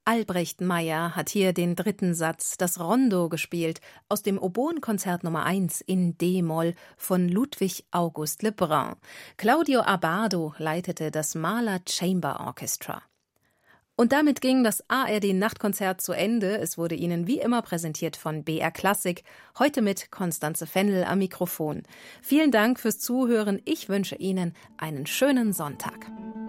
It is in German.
Albrecht Meyer hat hier den dritten Satz, das Rondo, gespielt, aus dem Oboenkonzert Nummer 1 in D-Moll von Ludwig August Lebrun. Claudio Abbado leitete das Mahler Chamber Orchestra. Und damit ging das ARD-Nachtkonzert zu Ende. Es wurde Ihnen wie immer präsentiert von BR Klassik, heute mit Constanze Fennel am Mikrofon. Vielen Dank fürs Zuhören. Ich wünsche Ihnen einen schönen Sonntag.